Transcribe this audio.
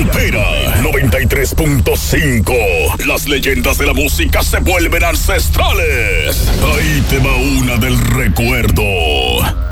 Campera 93.5. Las leyendas de la música se vuelven ancestrales. Ahí te va una del recuerdo.